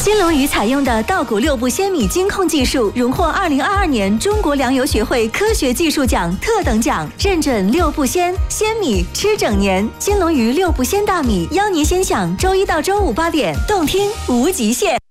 金龙鱼采用的稻谷六步鲜米精控技术，荣获2022年中国粮油学会科学技术奖特等奖，认准六步鲜米吃整年。金龙鱼六步鲜大米，邀您先享周一到周五8点，动听无极限。